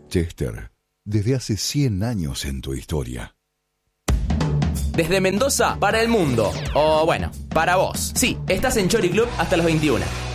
Chester, desde hace 100 años en tu historia. Desde Mendoza para el mundo. O bueno, para vos. Sí, estás en Chori Club hasta las 21.